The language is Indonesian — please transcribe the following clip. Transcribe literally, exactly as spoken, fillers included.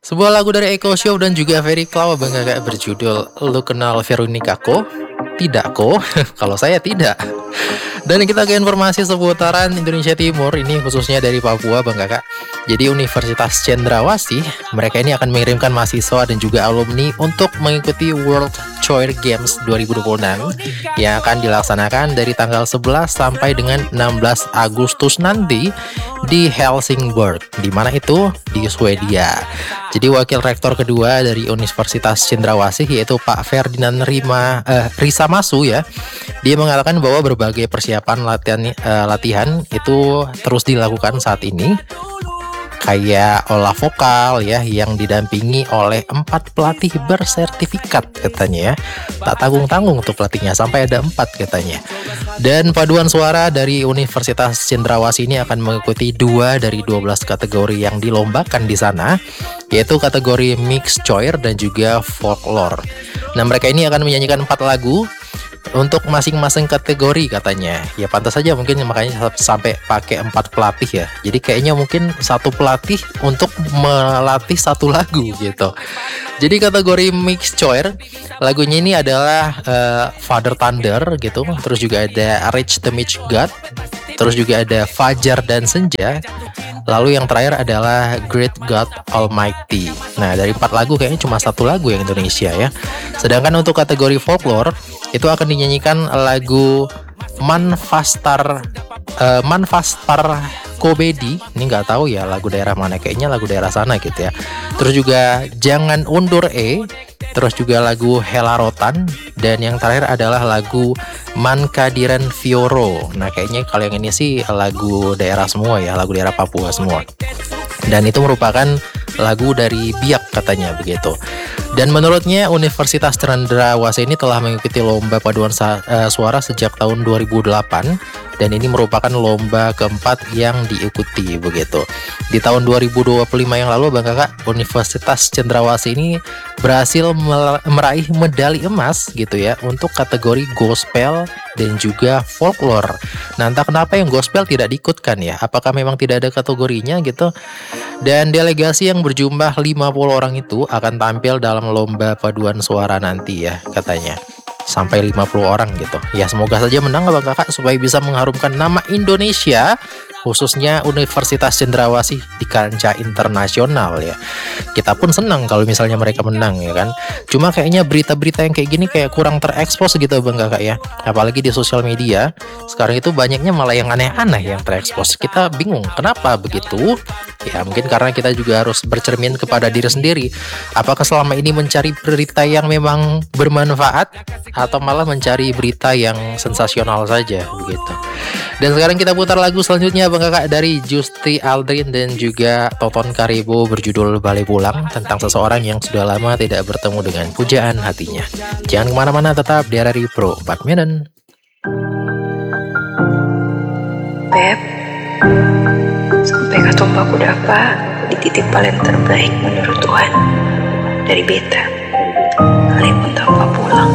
Sebuah lagu dari Eko Show dan juga Ferry Clow Bang Kakak berjudul Lu Kenal Veronica Ko? Tidak ko, kalau saya tidak. Dan kita ke informasi seputaran Indonesia Timur, ini khususnya dari Papua Bang Kakak. Jadi Universitas Cendrawasih, mereka ini akan mengirimkan mahasiswa dan juga alumni untuk mengikuti World Choir Games dua ribu dua puluh enam yang akan dilaksanakan dari tanggal sebelas sampai dengan enam belas Agustus nanti di Helsingborg, di mana itu di Swedia. Jadi wakil rektor kedua dari Universitas Cendrawasih yaitu Pak Ferdinand Rima eh, Risamasu ya. Dia mengatakan bahwa berbagai persiapan latihan eh, latihan itu terus dilakukan saat ini. Kayak olah vokal ya yang didampingi oleh empat pelatih bersertifikat katanya ya. Tak tanggung-tanggung untuk pelatihnya, sampai ada empat katanya. Dan paduan suara dari Universitas Cendrawasih ini akan mengikuti dua dari dua belas kategori yang dilombakan di sana, yaitu kategori mixed choir dan juga folklore. Nah, mereka ini akan menyanyikan empat lagu untuk masing-masing kategori katanya. Ya pantas saja mungkin makanya sampai pakai empat pelatih ya. Jadi kayaknya mungkin satu pelatih untuk melatih satu lagu gitu. Jadi kategori mixed choir, lagunya ini adalah uh, Father Thunder gitu. Terus juga ada Reach the Mitch God. Terus juga ada Fajar dan Senja. Lalu yang terakhir adalah Great God Almighty. Nah, dari empat lagu kayaknya cuma satu lagu yang Indonesia ya. Sedangkan untuk kategori folklore itu akan dinyanyikan lagu Manfastar uh, Manfastar Kobedi. Ini nggak tahu ya lagu daerah mana, kayaknya lagu daerah sana gitu ya. Terus juga Jangan Undur E. Terus juga lagu Helarotan. Dan yang terakhir adalah lagu Mankadiran Fioro. Nah kayaknya kalau yang ini sih lagu daerah semua ya, lagu daerah Papua semua. Dan itu merupakan lagu dari Biak katanya begitu. Dan menurutnya Universitas Cendrawasih ini telah mengikuti lomba paduan suara sejak tahun dua ribu delapan. Dan ini merupakan lomba keempat yang diikuti begitu. Di tahun dua ribu dua puluh lima yang lalu Bang Kakak, Universitas Cendrawasih ini berhasil meraih medali emas gitu ya untuk kategori gospel dan juga folklore. Nah entah kenapa yang gospel tidak diikutkan ya, apakah memang tidak ada kategorinya gitu. Dan delegasi yang berjumlah lima puluh orang itu akan tampil dalam lomba paduan suara nanti ya katanya. Sampai lima puluh orang gitu. Ya semoga saja menang Bang Kakak supaya bisa mengharumkan nama Indonesia, khususnya Universitas Cendrawasih di kancah internasional ya. Kita pun senang kalau misalnya mereka menang ya kan. Cuma kayaknya berita-berita yang kayak gini kayak kurang terekspos gitu Bang Kakak ya. Apalagi di sosial media. Sekarang itu banyaknya malah yang aneh-aneh yang terekspos. Kita bingung kenapa begitu? Ya mungkin karena kita juga harus bercermin kepada diri sendiri. Apakah selama ini mencari berita yang memang bermanfaat atau malah mencari berita yang sensasional saja begitu. Dan sekarang kita putar lagu selanjutnya Bang Kakak dari Justi Aldrin dan juga Toton Karibo berjudul Balik Pulang, tentang seseorang yang sudah lama tidak bertemu dengan pujaan hatinya. Jangan kemana-mana, tetap di R R I Pro empat Medan. Beb, sampai ketemu aku dapat di titik paling terbaik menurut Tuhan. Dari beta, kalian pun tanpa pulang.